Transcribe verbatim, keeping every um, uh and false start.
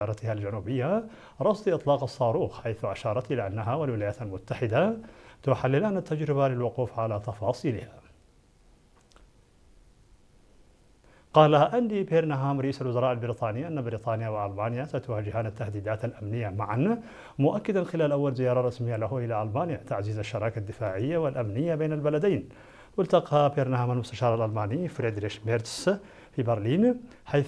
جارتها الجنوبية رصد إطلاق الصاروخ، حيث أشارت إلى أنها والولايات المتحدة تحللان التجربة للوقوف على تفاصيلها. قال أندي بيرنهام رئيس الوزراء البريطاني أن بريطانيا وألبانيا ستواجهان التهديدات الأمنية معا، مؤكدا خلال أول زيارة رسمية له إلى ألبانيا تعزيز الشراكة الدفاعية والأمنية بين البلدين. والتقى بيرنهام المستشار الألماني فريدريش ميرتس في برلين، حيث